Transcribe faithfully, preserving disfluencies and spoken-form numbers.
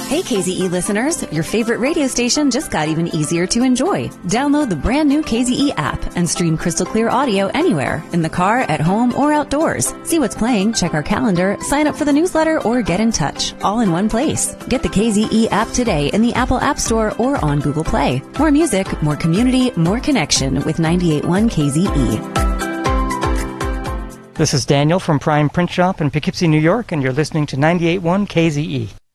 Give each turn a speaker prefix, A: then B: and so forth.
A: Hey K Z E listeners, your favorite radio station just got even easier to enjoy. Download the brand new K Z E app and stream crystal clear audio anywhere, in the car, at home, or outdoors. See what's playing, check our calendar, sign up for the newsletter, or get in touch, all in one place. Get the K Z E app today in the Apple App Store or on Google Play. More music, more community, more connection with ninety-eight point one K Z E.
B: This is Daniel from Prime Print Shop in Poughkeepsie, New York, and you're listening to ninety-eight point one K Z E.